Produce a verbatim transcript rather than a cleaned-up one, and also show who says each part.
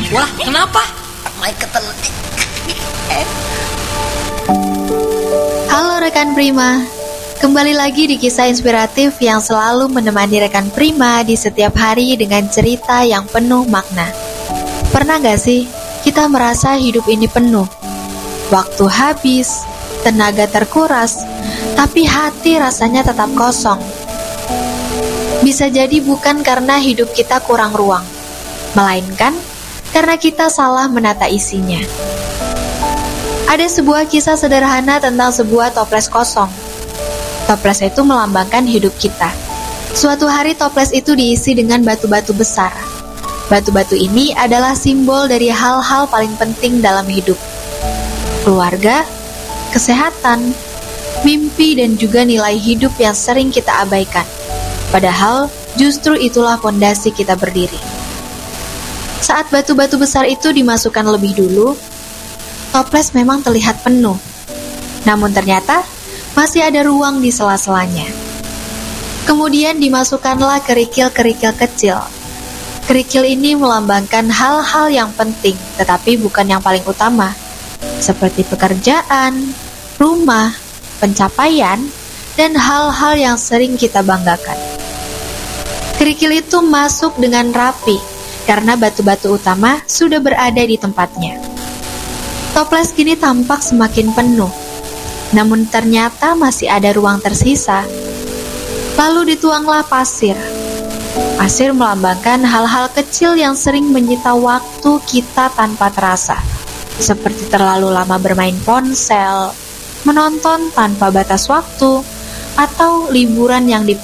Speaker 1: Wah, kenapa? Main keteledik.
Speaker 2: Halo rekan Prima, kembali lagi di kisah inspiratif yang selalu menemani rekan Prima di setiap hari dengan cerita yang penuh makna. Pernah gak sih kita merasa hidup ini penuh? Waktu habis, tenaga terkuras, tapi hati rasanya tetap kosong. Bisa jadi bukan karena hidup kita kurang ruang, melainkan karena kita salah menata isinya. Ada sebuah kisah sederhana tentang sebuah toples kosong. Toples itu melambangkan hidup kita. Suatu hari toples itu diisi dengan batu-batu besar. Batu-batu ini adalah simbol dari hal-hal paling penting dalam hidup. Keluarga, kesehatan, mimpi, dan juga nilai hidup yang sering kita abaikan. Padahal justru itulah fondasi kita berdiri. Saat batu-batu besar itu dimasukkan lebih dulu, toples memang terlihat penuh. Namun ternyata masih ada ruang di sela-selanya. Kemudian dimasukkanlah kerikil-kerikil kecil. Kerikil ini melambangkan hal-hal yang penting, tetapi bukan yang paling utama, seperti pekerjaan, rumah, pencapaian, dan hal-hal yang sering kita banggakan. Kerikil itu masuk dengan rapi, karena batu-batu utama sudah berada di tempatnya. Toples kini tampak semakin penuh, namun ternyata masih ada ruang tersisa. Lalu dituanglah pasir. Pasir melambangkan hal-hal kecil yang sering menyita waktu kita tanpa terasa, seperti terlalu lama bermain ponsel, menonton tanpa batas waktu, atau liburan yang diperlukan